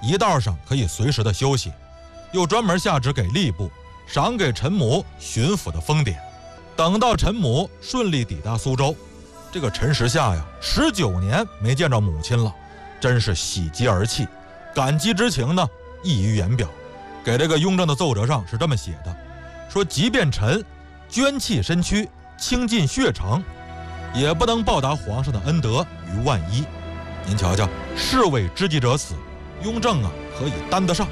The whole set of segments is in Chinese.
一道上可以随时的休息，又专门下旨给吏部赏给陈母巡抚的封典。等到陈母顺利抵达苏州，这个陈时下呀，19年没见着母亲了，真是喜极而泣，感激之情呢溢于言表。给这个雍正的奏折上是这么写的，说即便臣捐弃身躯，倾尽血诚，也不能报答皇上的恩德于万一。您瞧瞧，士为知己者死，雍正啊可以担得上。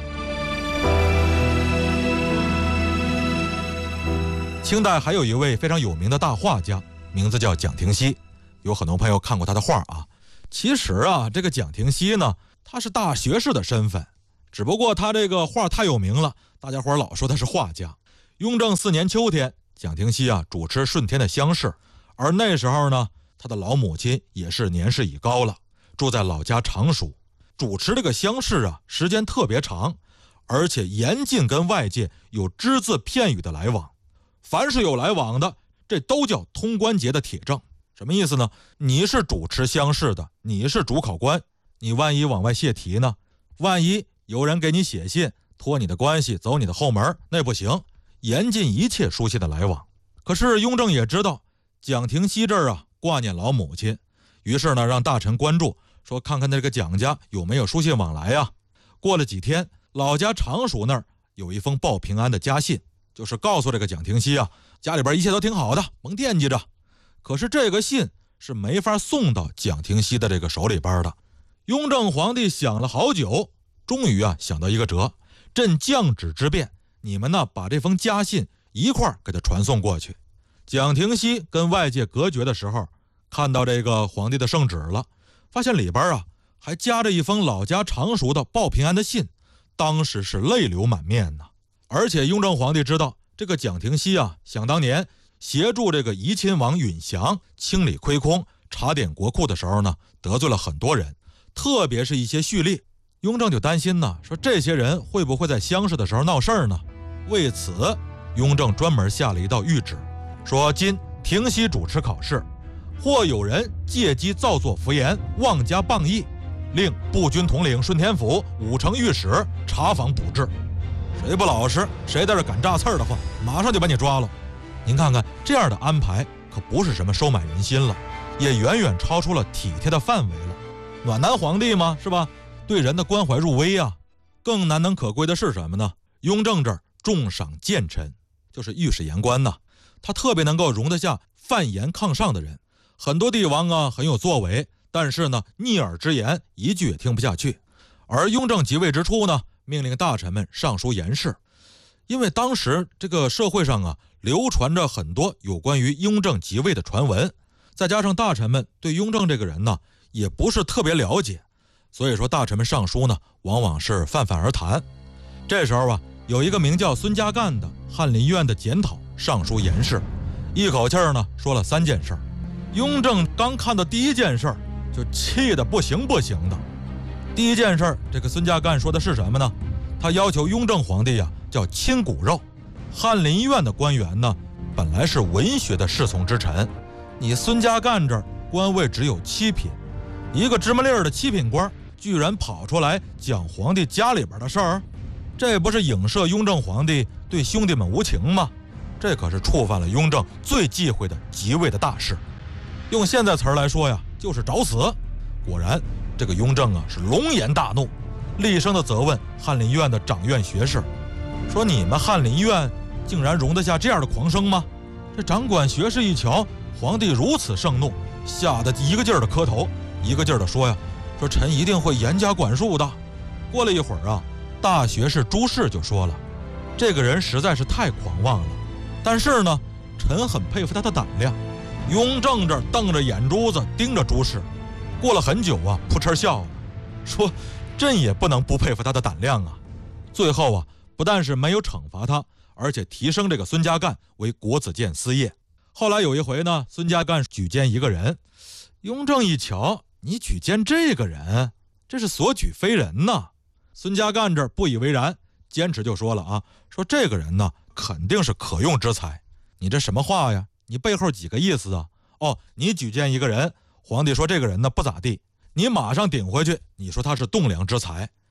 清代还有一位非常有名的大画家，名字叫蒋廷锡，有很多朋友看过他的画啊。其实啊，这个蒋廷锡呢，他是大学士的身份，只不过他这个画太有名了，大家伙老说他是画家。雍正4年秋天，蒋廷锡啊主持顺天的乡试，而那时候呢，他的老母亲也是年事已高了，住在老家常熟。主持这个乡试啊，时间特别长，而且严禁跟外界有只字片语的来往。凡是有来往的，这都叫通关节的铁证。什么意思呢？你是主持乡试的，你是主考官，你万一往外泄题呢？万一有人给你写信，托你的关系走你的后门，那不行，严禁一切书信的来往。可是雍正也知道蒋廷锡这儿啊挂念老母亲，于是呢让大臣关注，说看看这个蒋家有没有书信往来啊。过了几天，老家常熟那儿有一封报平安的家信，就是告诉这个蒋廷锡啊，家里边一切都挺好的，甭惦记着。可是这个信是没法送到蒋廷锡的这个手里边的。雍正皇帝想了好久，终于啊想到一个辙，朕降旨之便，你们呢把这封家信一块给他传送过去。蒋廷锡跟外界隔绝的时候，看到这个皇帝的圣旨了，发现里边啊还夹着一封老家常熟的报平安的信，当时是泪流满面呢。而且雍正皇帝知道这个蒋廷锡啊，想当年协助这个怡亲王允祥清理亏空、查点国库的时候呢，得罪了很多人，特别是一些蓄吏。雍正就担心呢，说这些人会不会在乡试的时候闹事儿呢？为此，雍正专门下了一道谕旨，说今廷锡主持考试，或有人借机造作符言，妄加谤议，令步军统领顺天府武城御史查访补治。谁不老实，谁在这敢炸刺儿的话，马上就把你抓了。您看看这样的安排，可不是什么收买人心了，也远远超出了体贴的范围了。暖男皇帝嘛，是吧？对人的关怀入微啊。更难能可贵的是什么呢？雍正这儿重赏谏臣，就是御史言官呐，他特别能够容得下犯言抗上的人。很多帝王啊很有作为，但是呢逆耳之言一句也听不下去。而雍正即位之初呢，命令大臣们上书言事。因为当时这个社会上啊流传着很多有关于雍正即位的传闻，再加上大臣们对雍正这个人呢也不是特别了解，所以说大臣们上书呢往往是泛泛而谈。这时候啊，有一个名叫孙家干的翰林院的检讨上书言事，一口气呢说了3件事。雍正刚看到第一件事就气得不行不行的。第一件事，这个孙家干说的是什么呢？他要求雍正皇帝啊叫亲骨肉。翰林院的官员呢本来是文学的侍从之臣，你孙家干这儿官位只有7品，一个芝麻粒儿的7品官居然跑出来讲皇帝家里边的事儿，这不是影射雍正皇帝对兄弟们无情吗？这可是触犯了雍正最忌讳的即位的大事，用现在词儿来说呀，就是找死。果然这个雍正啊是龙颜大怒，厉声的责问翰林院的掌院学士，说你们翰林院竟然容得下这样的狂声吗？这掌管学士一瞧皇帝如此盛怒，吓得一个劲儿的磕头，一个劲儿的说呀，说臣一定会严加管束的。过了一会儿啊，大学士朱氏就说了，这个人实在是太狂妄了，但是呢臣很佩服他的胆量。雍正这瞪着眼珠子盯着朱氏，过了很久啊，扑哧笑了，说朕也不能不佩服他的胆量啊。最后啊，不但是没有惩罚他，而且提升这个孙家干为国子监司业。后来有一回呢，孙家干举荐一个人，雍正一瞧，你举荐这个人，这是所举非人呐。孙家干这儿不以为然，坚持就说了啊，说这个人呢肯定是可用之才。你这什么话呀？你背后几个意思啊？哦，你举荐一个人，皇帝说这个人呢不咋地，你马上顶回去，你说他是栋梁之才，